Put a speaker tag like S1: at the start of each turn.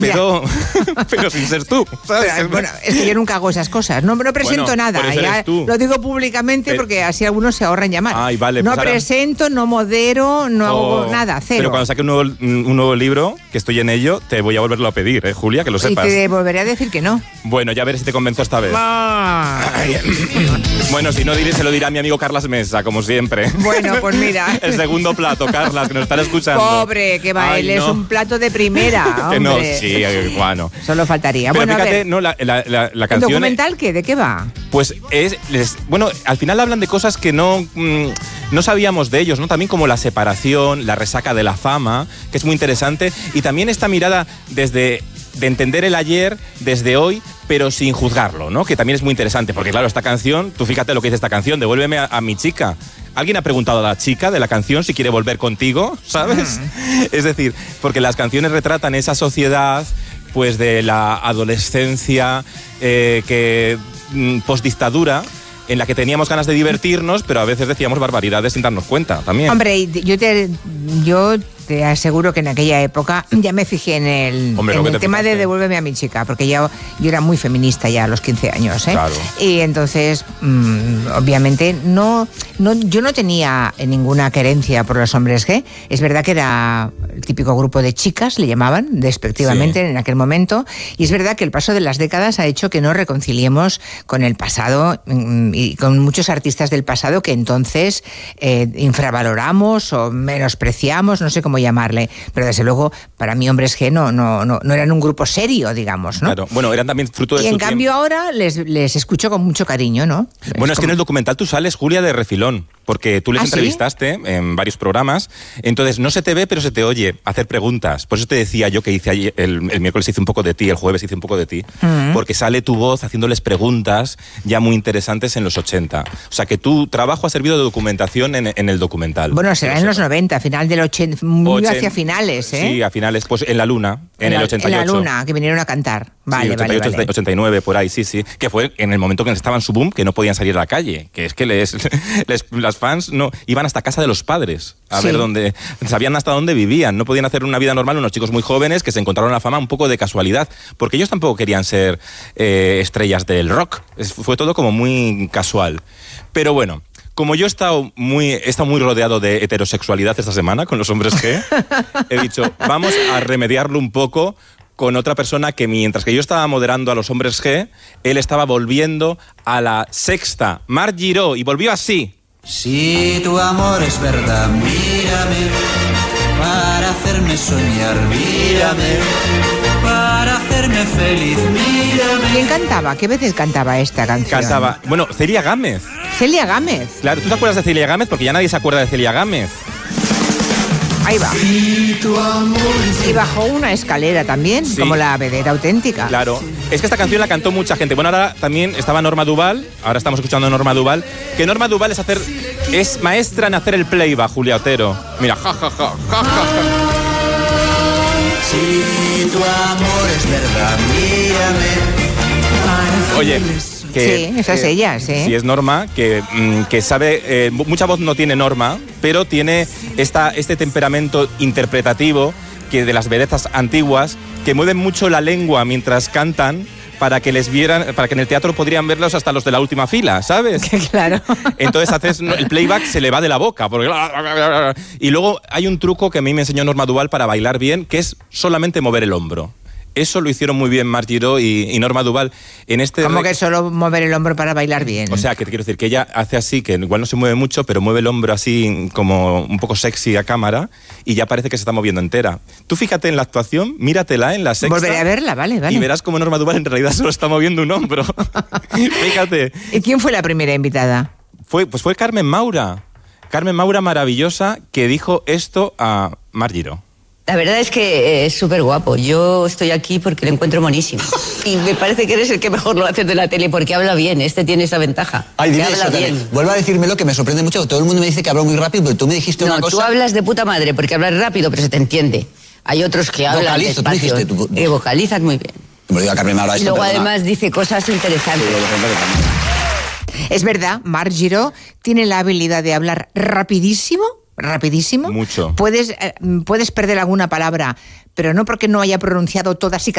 S1: pero sin ser tú, ¿sabes?
S2: Pero, bueno, es que yo nunca hago esas cosas. No presento nada.
S1: Por eso
S2: ya lo digo públicamente porque así algunos se ahorran llamar.
S1: Ay, vale,
S2: no
S1: pues
S2: presento, no modero, no hago nada, cero.
S1: Pero cuando saque un nuevo libro, que estoy en ello, te voy a volverlo a pedir, Julia, que lo sepas.
S2: Y te volveré a decir que no.
S1: Bueno, ya veré si te convenzo esta vez. Bueno, si no, se lo dirá a mi amigo Carlas Mesa, como siempre.
S2: Bueno, pues mira.
S1: El segundo plato, Carlas, que nos están escuchando.
S2: Pobre, que va, él es un plato de primera.
S1: Que no,
S2: hombre.
S1: sí, bueno.
S2: Solo faltaría.
S1: Pero
S2: bueno,
S1: fíjate,
S2: a ver,
S1: no, la canción...
S2: ¿El documental qué? ¿De qué va?
S1: Pues bueno, al final hablan de cosas que no sabíamos de ellos, ¿no? También como la separación, la resaca de la fama, que es muy interesante, y también esta mirada de entender el ayer desde hoy, pero sin juzgarlo, ¿no? Que también es muy interesante, porque claro, esta canción, tú fíjate lo que dice esta canción, devuélveme a mi chica. ¿Alguien ha preguntado a la chica de la canción si quiere volver contigo? ¿Sabes? Es decir, porque las canciones retratan esa sociedad, pues de la adolescencia que postdictadura, en la que teníamos ganas de divertirnos, pero a veces decíamos barbaridades sin darnos cuenta también.
S2: Hombre, yo te aseguro que en aquella época ya me fijé en el tema de devuélveme a mi chica, porque yo era muy feminista ya a los 15 años, ¿eh?
S1: Claro.
S2: Y entonces, obviamente, yo no tenía ninguna querencia por los hombres G. Es verdad que era el típico grupo de chicas, le llamaban, despectivamente, en aquel momento, y es verdad que el paso de las décadas ha hecho que nos reconciliemos con el pasado y con muchos artistas del pasado que entonces infravaloramos o menospreciamos, no sé cómo llamarle, pero desde luego para mí hombres G no eran un grupo serio, digamos, ¿no?
S1: Claro, bueno, eran también fruto de su tiempo.
S2: Y en cambio ahora les escucho con mucho cariño, ¿no?
S1: Bueno, es que en el documental tú sales, Julia, de refilón, porque tú les entrevistaste en varios programas, entonces no se te ve, pero se te oye hacer preguntas. Por eso te decía yo que hice ayer, el miércoles hice un poco de ti, el jueves hice un poco de ti, porque sale tu voz haciéndoles preguntas ya muy interesantes en los 80. O sea, que tu trabajo ha servido de documentación en el documental.
S2: Bueno, será en los 90, final del 80, muy hacia finales, ¿eh?
S1: Sí, a finales, pues en la Luna, en el 88.
S2: En la Luna, que vinieron a cantar. Vale,
S1: 88,
S2: vale.
S1: 89, por ahí, sí. Que fue en el momento que estaban su boom, que no podían salir a la calle. Que es que las fans no iban hasta casa de los padres a ver dónde, sabían hasta dónde vivían. No podían hacer una vida normal unos chicos muy jóvenes que se encontraron la fama un poco de casualidad. Porque ellos tampoco querían ser estrellas del rock. Fue todo como muy casual. Pero bueno, como yo he estado muy rodeado de heterosexualidad esta semana con los hombres G, he dicho, vamos a remediarlo un poco con otra persona que mientras que yo estaba moderando a los hombres G, él estaba volviendo a la sexta, Marc Giró, y volvió así.
S3: Si tu amor es verdad, mírame, para hacerme soñar, mírame, para hacerme feliz, mírame.
S2: ¿Quién cantaba? ¿Qué veces cantaba esta canción?
S1: Cantaba, bueno, Celia Gámez.
S2: Celia Gámez.
S1: Claro, ¿tú te acuerdas de Celia Gámez? Porque ya nadie se acuerda de Celia Gámez.
S2: Ahí va. Y bajó una escalera también, como la vedette auténtica.
S1: Claro. Es que esta canción la cantó mucha gente. Bueno, ahora también estaba Norma Duval. Ahora estamos escuchando a Norma Duval. Que Norma Duval es maestra en hacer el playback, Julia Otero. Mira, ja.
S3: Si tu amor es verdad, mírame.
S1: Oye,
S2: sí, esa es ella, sí.
S1: Sí, es Norma, que sabe, mucha voz no tiene Norma, pero tiene este temperamento interpretativo que de las vedetas antiguas, que mueven mucho la lengua mientras cantan, para que les vieran, para que en el teatro podrían verlos hasta los de la última fila, ¿sabes?
S2: Claro.
S1: Entonces el playback se le va de la boca. Y luego hay un truco que a mí me enseñó Norma Duval para bailar bien, que es solamente mover el hombro. Eso lo hicieron muy bien Marc Giró y Norma Duval.
S2: ¿Cómo que solo mover el hombro para bailar bien?
S1: O sea, que te quiero decir que ella hace así, que igual no se mueve mucho, pero mueve el hombro así como un poco sexy a cámara y ya parece que se está moviendo entera. Tú fíjate en la actuación, míratela en la sexta.
S2: Volveré a verla, vale.
S1: Y verás cómo Norma Duval en realidad solo está moviendo un hombro. Fíjate.
S2: ¿Y quién fue la primera invitada?
S1: Fue Carmen Maura. Carmen Maura maravillosa, que dijo esto a Marc Giró.
S4: La verdad es que es súper guapo. Yo estoy aquí porque lo encuentro monísimo. Y me parece que eres el que mejor lo hace de la tele porque habla bien. Este tiene esa ventaja.
S3: Ay, dime
S4: habla
S3: eso,
S4: bien.
S3: Vuelve a decírmelo, que me sorprende mucho. Todo el mundo me dice que hablo muy rápido, pero tú me dijiste una cosa...
S4: No, tú hablas de puta madre porque hablas rápido, pero se te entiende. Hay otros que hablan
S3: vocalizo,
S4: despacio.
S3: tú dijiste,
S4: vocalizas muy bien.
S3: Me lo digo a Carmen Maura esto,
S4: y luego
S3: perdona.
S4: además dice cosas interesantes.
S2: Es verdad, Marc Giró tiene la habilidad de hablar rapidísimo.
S1: Mucho.
S2: Puedes perder alguna palabra, pero no porque no haya pronunciado todas y